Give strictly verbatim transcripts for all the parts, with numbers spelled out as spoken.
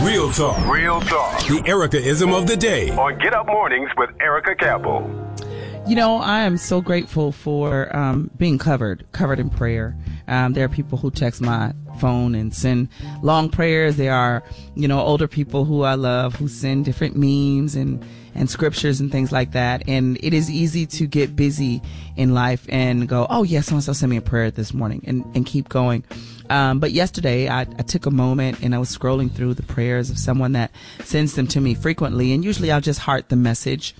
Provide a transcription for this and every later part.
Real talk. Real talk. The Erica-ism of the day. On Get Up Mornings with Erica Campbell. You know, I am so grateful for um, being covered, covered in prayer. Um, there are people who text my phone and send long prayers. There are, you know, older people who I love who send different memes and, and scriptures and things like that. And it is easy to get busy in life and go, oh, yes, so-and-so sent me a prayer this morning, and, and keep going. Um, but yesterday I, I took a moment and I was scrolling through the prayers of someone that sends them to me frequently. And usually I'll just heart the message.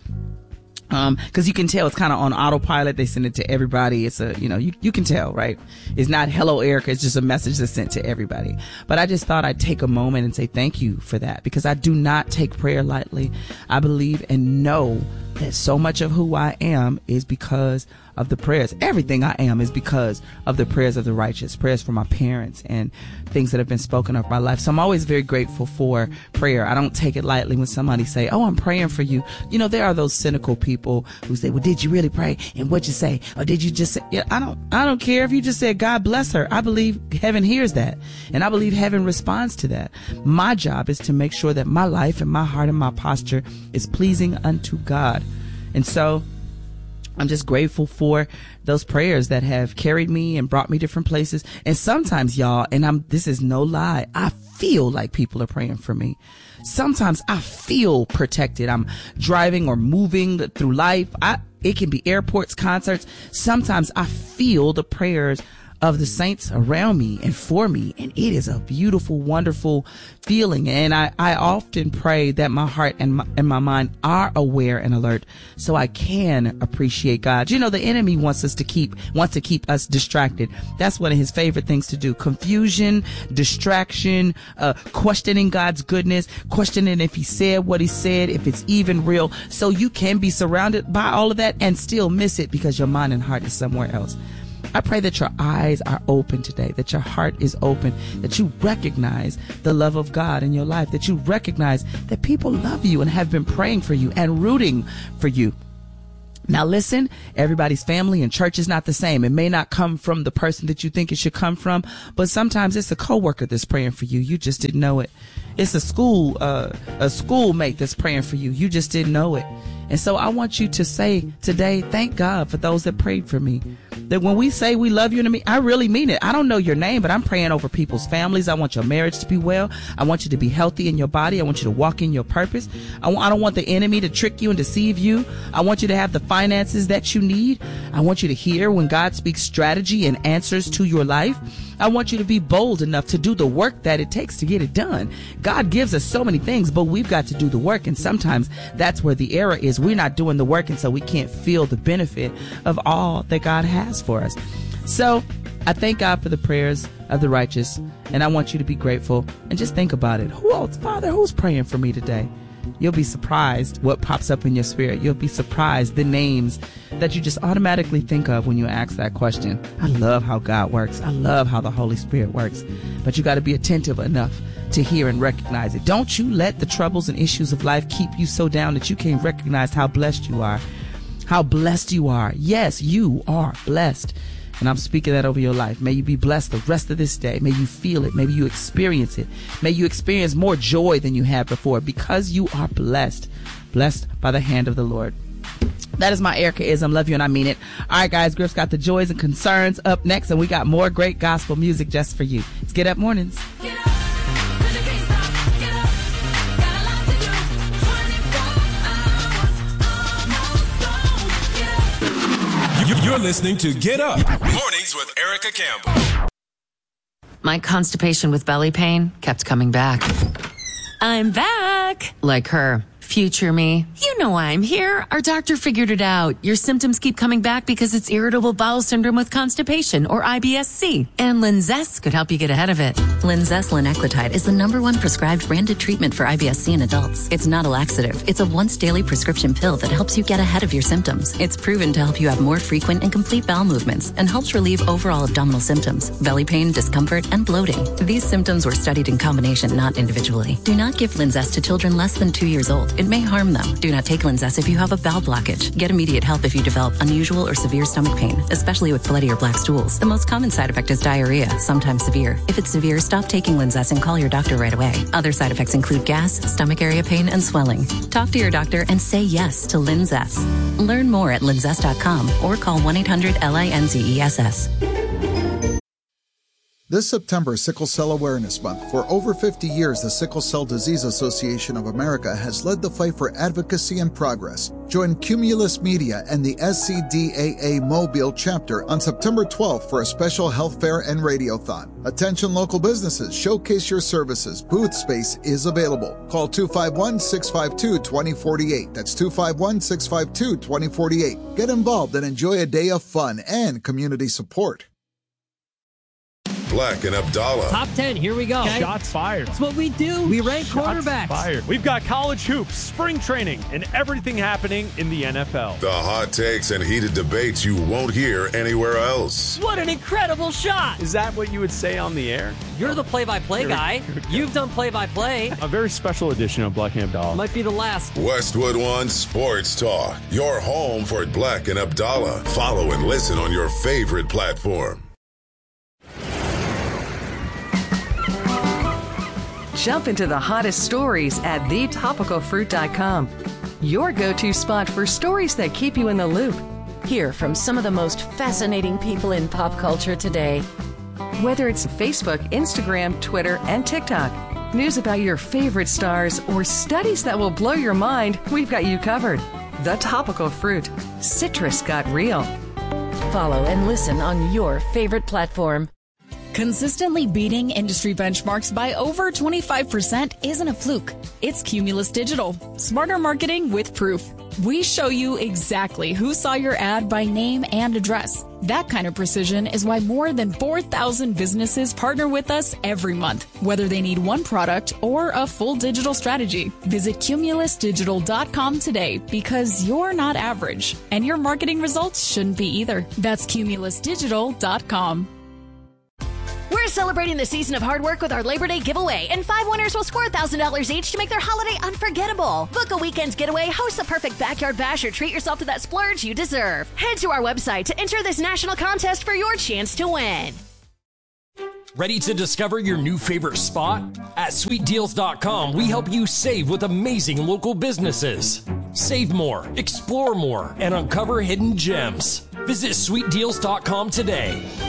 Um, cause you can tell it's kind of on autopilot. They send it to everybody. It's a, you know, you, you can tell, right? It's not hello, Erica. It's just a message that's sent to everybody. But I just thought I'd take a moment and say thank you for that, because I do not take prayer lightly. I believe and know that so much of who I am is because of the prayers. Everything I am is because of the prayers of the righteous, prayers for my parents and things that have been spoken of my life. So I'm always very grateful for prayer. I don't take it lightly when somebody say, oh, I'm praying for you. You know, there are those cynical people who say, well, did you really pray? And what'd you say? Or did you just say, yeah, I don't, I don't care if you just said, God bless her. I believe heaven hears that. And I believe heaven responds to that. My job is to make sure that my life and my heart and my posture is pleasing unto God. And so I'm just grateful for those prayers that have carried me and brought me different places. And sometimes, y'all, and I'm, this is no lie, I feel like people are praying for me. Sometimes I feel protected. I'm driving or moving through life. I, it can be airports, concerts. Sometimes I feel the prayers of the saints around me and for me. And it is a beautiful, wonderful feeling. And I, I often pray that my heart and my, and my mind are aware and alert so I can appreciate God. You know, the enemy wants us to keep, wants to keep us distracted. That's one of his favorite things to do. Confusion, distraction, uh, questioning God's goodness, questioning if he said what he said, if it's even real. So you can be surrounded by all of that and still miss it because your mind and heart is somewhere else. I pray that your eyes are open today, that your heart is open, that you recognize the love of God in your life, that you recognize that people love you and have been praying for you and rooting for you. Now listen, everybody's family and church is not the same. It may not come from the person that you think it should come from, but sometimes it's a coworker that's praying for you. You just didn't know it. It's a school, uh, a schoolmate that's praying for you. You just didn't know it. And so I want you to say today, thank God for those that prayed for me. That when we say we love you, and I really mean it. I don't know your name, but I'm praying over people's families. I want your marriage to be well. I want you to be healthy in your body. I want you to walk in your purpose. I, w- I don't want the enemy to trick you and deceive you. I want you to have the finances that you need. I want you to hear when God speaks strategy and answers to your life. I want you to be bold enough to do the work that it takes to get it done. God gives us so many things, but we've got to do the work. And sometimes that's where the error is. We're not doing the work, and so we can't feel the benefit of all that God has for us. So I thank God for the prayers of the righteous, and I want you to be grateful and just think about it. Who else? Father, who's praying for me today? You'll be surprised what pops up in your spirit. You'll be surprised the names that you just automatically think of when you ask that question. I love how God works. I love how the Holy Spirit works. But you got to be attentive enough to hear and recognize it. Don't you let the troubles and issues of life keep you so down that you can't recognize how blessed you are. How blessed you are. Yes, you are blessed. And I'm speaking that over your life. May you be blessed the rest of this day. May you feel it. Maybe you experience it. May you experience more joy than you had before because you are blessed. Blessed by the hand of the Lord. That is my Erica-ism. Love you and I mean it. All right, guys. Griff's got the joys and concerns up next, and we got more great gospel music just for you. It's Get Up Mornings. Get up. You're listening to Get Up Mornings with Erica Campbell. My constipation with belly pain kept coming back. I'm back. Like her. Future me. You know I'm here. Our doctor figured it out. Your symptoms keep coming back because it's irritable bowel syndrome with constipation, or I B S C. And Linzess could help you get ahead of it. Linzess linaclotide is the number one prescribed branded treatment for I B S C in adults. It's not a laxative. It's a once daily prescription pill that helps you get ahead of your symptoms. It's proven to help you have more frequent and complete bowel movements and helps relieve overall abdominal symptoms, belly pain, discomfort, and bloating. These symptoms were studied in combination, not individually. Do not give Linzess to children less than two years old. It may harm them. Do not take Linzess if you have a bowel blockage. Get immediate help if you develop unusual or severe stomach pain, especially with bloody or black stools. The most common side effect is diarrhea, sometimes severe. If it's severe, stop taking Linzess and call your doctor right away. Other side effects include gas, stomach area pain, and swelling. Talk to your doctor and say yes to Linzess. Learn more at linzess dot com or call one eight hundred L I N Z E S S. This September is Sickle Cell Awareness Month. For over fifty years, the Sickle Cell Disease Association of America has led the fight for advocacy and progress. Join Cumulus Media and the S C D A A Mobile chapter on September twelfth for a special health fair and radiothon. Attention local businesses, showcase your services. Booth space is available. Call two five one, six five two, two zero four eight. That's two five one, six five two, two zero four eight. Get involved and enjoy a day of fun and community support. Black and Abdallah. Top ten, here we go. Okay. Shots fired. That's what we do. We rank Shots quarterbacks. Fired. We've got college hoops, spring training, and everything happening in the N F L. The hot takes and heated debates you won't hear anywhere else. What an incredible shot. Is that what you would say on the air? You're the play-by-play guy. You've done play-by-play. A very special edition of Black and Abdallah. Might be the last. Westwood One Sports Talk. Your home for Black and Abdallah. Follow and listen on your favorite platform. Jump into the hottest stories at the topical fruit dot com. Your go-to spot for stories that keep you in the loop. Hear from some of the most fascinating people in pop culture today. Whether it's Facebook, Instagram, Twitter, and TikTok, news about your favorite stars, or studies that will blow your mind, we've got you covered. The Topical Fruit. Citrus got real. Follow and listen on your favorite platform. Consistently beating industry benchmarks by over twenty-five percent isn't a fluke. It's Cumulus Digital. Smarter marketing with proof. We show you exactly who saw your ad by name and address. That kind of precision is why more than four thousand businesses partner with us every month, whether they need one product or a full digital strategy. Visit cumulus digital dot com today because you're not average, and your marketing results shouldn't be either. That's cumulus digital dot com. We're celebrating the season of hard work with our Labor Day giveaway, and five winners will score one thousand dollars each to make their holiday unforgettable. Book a weekend's getaway, host a perfect backyard bash, or treat yourself to that splurge you deserve. Head to our website to enter this national contest for your chance to win. Ready to discover your new favorite spot? At sweet deals dot com, we help you save with amazing local businesses. Save more, explore more, and uncover hidden gems. Visit sweet deals dot com today.